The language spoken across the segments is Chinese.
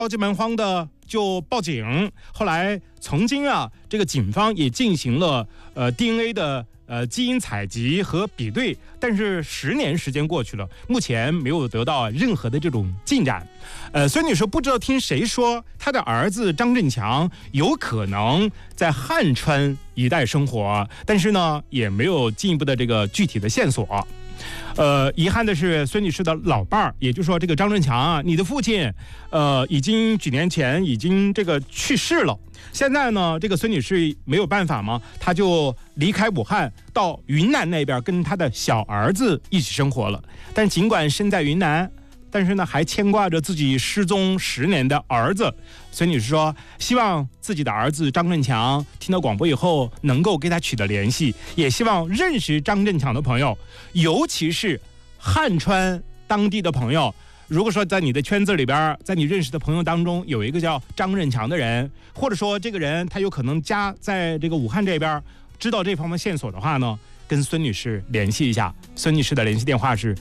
着急忙慌的就报警。后来曾经这个警方也进行了DNA 的基因采集和比对，但是10年时间过去了，目前没有得到任何的这种进展。孙女士不知道听谁说，她的儿子张振强有可能在汉川一带生活，但是呢，也没有进一步的这个具体的线索。遗憾的是，孙女士的老伴儿，也就是说这个张振强你的父亲，已经几年前已经这个去世了。现在呢，这个孙女士没有办法嘛，她就离开武汉，到云南那边跟她的小儿子一起生活了。但尽管身在云南，但是呢，还牵挂着自己失踪10年的儿子。孙女士说，希望自己的儿子张振强听到广播以后能够跟他取得联系，也希望认识张振强的朋友，尤其是汉川当地的朋友。如果说在你的圈子里边，在你认识的朋友当中有一个叫张振强的人，或者说这个人他有可能家在这个武汉这边，知道这方面线索的话呢，跟孙女士联系一下。孙女士的联系电话是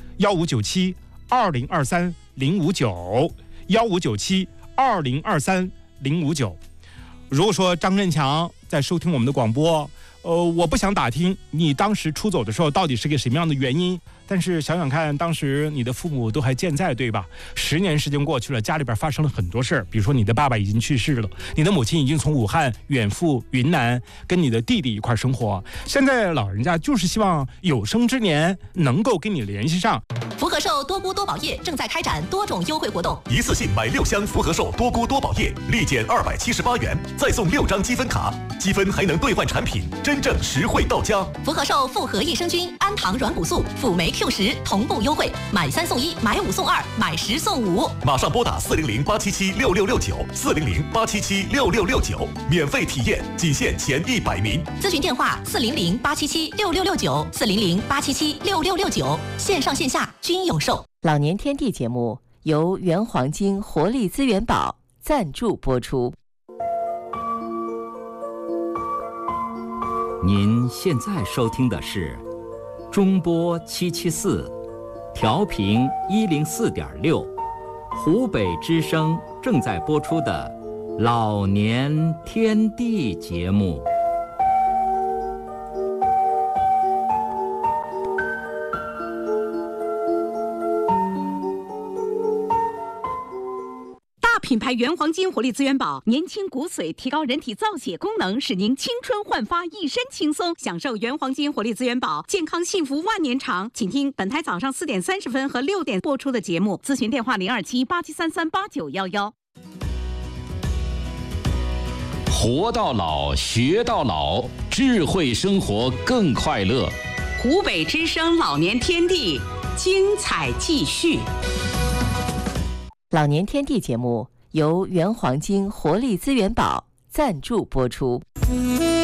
1597-2023-059，1597-2023-059。如果说张振强在收听我们的广播，我不想打听你当时出走的时候到底是个什么样的原因，但是想想看，当时你的父母都还健在，对吧？10年时间过去了，家里边发生了很多事儿，比如说你的爸爸已经去世了，你的母亲已经从武汉远赴云南，跟你的弟弟一块生活。现在老人家就是希望有生之年能够跟你联系上。 福和寿多菇多宝液正在开展多种优惠活动， 一次性买6箱福和寿多菇多宝液，立减278元，再送6张积分卡，积分还能兑换产品，真正实惠到家。 福和寿复合益生菌、氨糖软骨素、辅酶 Q10同步优惠，买3送1，买5送2，买10送5。马上拨打400-877-6669，400-877-6669，免费体验，仅限前100名。咨询电话400-877-6669，400-877-6669，线上线下均有售。 老年天地节目由原黄金活力资源宝赞助播出。 您现在收听的是中波774，调频104.6，湖北之声正在播出的老年天地节目。 品牌原黄金活力资源宝，年轻骨髓，提高人体造血功能，使您青春焕发，一身轻松。享受原黄金活力资源宝，健康幸福万年长。请听本台早上4点30分和6点播出的节目，咨询电话027-8733-8911。 活到老，学到老，智慧生活更快乐。 湖北之声老年天地，精彩继续。 老年天地节目由原黄金活力资源宝赞助播出。